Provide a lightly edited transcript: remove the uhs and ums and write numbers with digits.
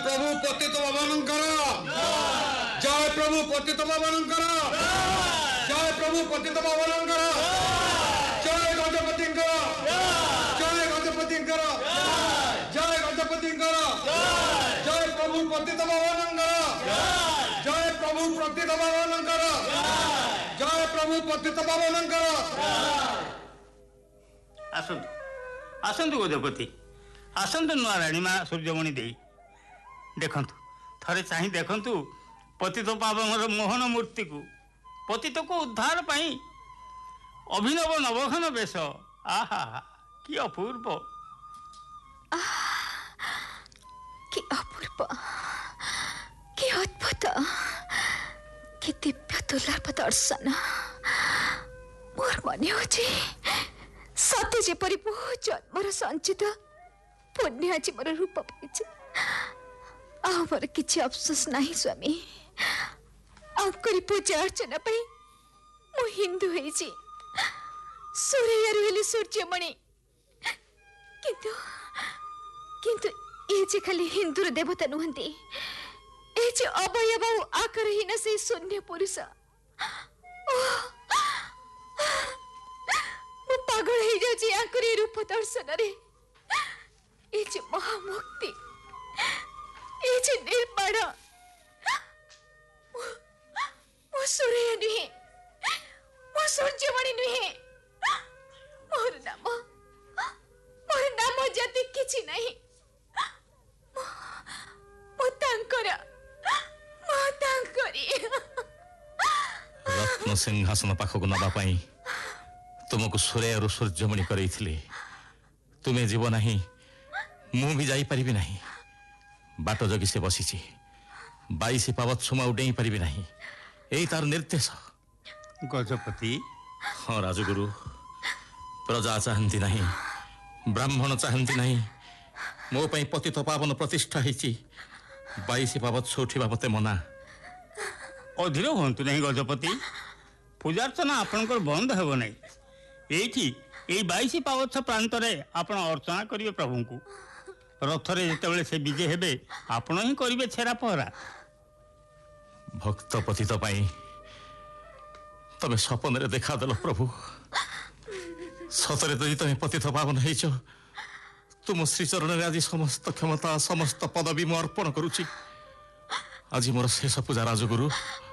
प्रभु पतित पावनकर, जय प्रभु पतित पावनकर, जय प्रभु पतित पावनकर, जय गजपतिंकर, जय गजपतिंकर, जय गजपतिंकर, जय प्रभु पतित पावनकर, जय प्रभु पतित पावनकर, जय प्रभु पतित पावनकर। आसतु आसतु गजपति, आसतु नुआ राणीमा सूर्यमणि दे देखंतु, थरे चाहि देखंतु पतित पावन मोहन मूर्ति को, पतित को उद्धार पाई अभिनव नवघन वेश। आहा कि अपूर्व, कि अपूर्व, कि अद्भुत, कि दिव्य दुर्लभ दर्शन। मोर मन हो सत्य जेपरी बहु जन्मर संचित पुण्य आज मोर रूप पाई। मोर किसी अफसोस नहीं स्वामी, आंकरी पूजा अर्चना पाई मु हिंदू होइछि, सूर्य हेले सूर्यमणि, किंतु किंतु ये जे खाली हिंदूर देवता नुहंती, ए जे अवयव आकारहीन से शून्य पुरुष। मु पागल हो जाउछि आंकरी रूप दर्शन रे। ए जे महामुक्ति, ए जे निर्माण, मु सूर्य नुहे, मु सूर्यमणि नुहे। मोर नाम जाति किछि नहीं। रत्न सिंहासन पाखक नबा पाई तुमको सूर्य और सूर्यमणि करैथिले। तुम्हें जीव नहीं, मु भी जाई परिबि नहीं। बाट जगी से बसीची, 22 पावत सुमा उडेई परिबि नहीं। एई तार निर्देश। गजपति, हाँ राजगुरु, प्रजा चाहती नहीं, ब्राह्मण चाहती नहीं, मो पई पतित पावन प्रतिष्ठा ହେଇଛି। 22 पावत उठिबा मते मना। अधीर हूँ नहीं गजपति, पूजार्चना आपणकर बंद हेब नहीं। एठी 22 पावछ प्रांत आपण अर्चना करिवे प्रभु को। रथरे जेतेबेले से विजय हेबे आपण ही करिवे छेरा पहरा। भक्त पतित पाई तमे सपन रे देखा देलो प्रभु। सतरे तो तमे पतित पावन ହେଇଛ, तुम श्रीचरण रे आज समस्त क्षमता समस्त पदवी मु अर्पण करुची। आज मोर शेष पूजा राजगुरु।